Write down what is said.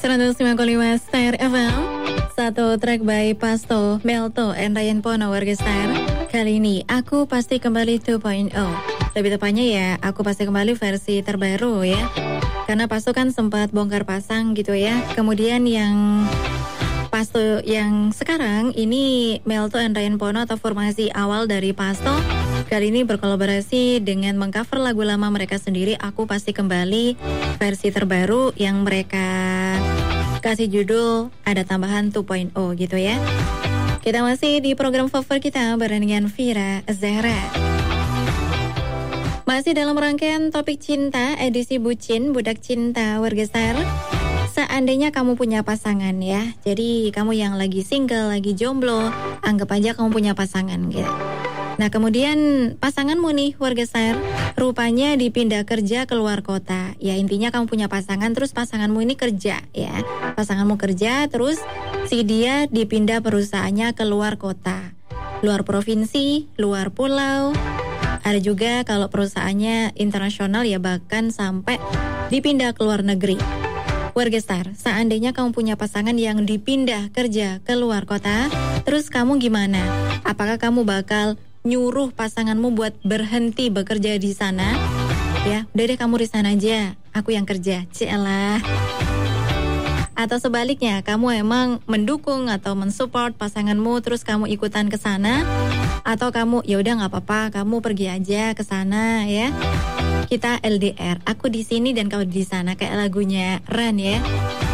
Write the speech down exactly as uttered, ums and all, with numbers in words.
seratus lima koma lima Star F M. Satu track by Pasto, Melto, and Ryan Pono warga Star. Kali ini aku pasti kembali dua titik nol. Lebih tepatnya ya, aku pasti kembali versi terbaru ya. Karena Pasto kan sempat bongkar pasang gitu ya. Kemudian yang Pasto yang sekarang ini Melto and Ryan Pono atau formasi awal dari Pasto kali ini berkolaborasi dengan mengcover lagu lama mereka sendiri. Aku pasti kembali versi terbaru yang mereka kasih judul ada tambahan dua titik nol gitu ya. Kita masih di program favorit kita bareng dengan Vira Zahra. Masih dalam rangkaian topik cinta edisi Bucin Budak Cinta warga Star. Seandainya kamu punya pasangan ya, jadi kamu yang lagi single, lagi jomblo, anggap aja kamu punya pasangan gitu. Nah kemudian pasanganmu nih warga Star, rupanya dipindah kerja ke luar kota. Ya intinya kamu punya pasangan, terus pasanganmu ini kerja ya. Pasanganmu kerja, terus si dia dipindah perusahaannya ke luar kota. Luar provinsi, luar pulau. Ada juga kalau perusahaannya internasional ya bahkan sampai dipindah ke luar negeri. Warga Star, seandainya kamu punya pasangan yang dipindah kerja ke luar kota, terus kamu gimana? Apakah kamu bakal nyuruh pasanganmu buat berhenti bekerja di sana? Ya, udah deh kamu di sana aja, aku yang kerja. Cielah. Atau sebaliknya, kamu emang mendukung atau mensupport pasanganmu terus kamu ikutan ke sana? Atau kamu ya udah nggak apa-apa, kamu pergi aja ke sana ya. Kita L D R, aku di sini dan kau di sana kayak lagunya Ran ya.